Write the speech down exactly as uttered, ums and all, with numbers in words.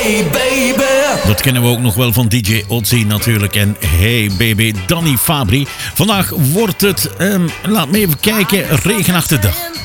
Hey baby. Dat kennen we ook nog wel van D J Ozzy natuurlijk. En Hey Baby, Danny Fabri. Vandaag wordt het, um, laat me even kijken, regenachtige dag.